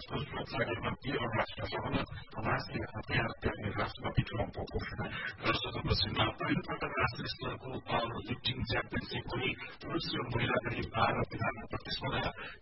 जस्तो लोकतन्त्रमा के एउटा राष्ट्रसँग राष्ट्रिय हतियार त्याग्ने राष्ट्रपति ट्रम्पको घोषणा राष्ट्रसङ्घमा पहिलोपटक राष्ट्रिय स्तरको पावर लिफ्टिङ च्याम्पियनसिप पनि पुरुष र महिला गरी 12 खेलाड़ीको प्रतिस्पर्धा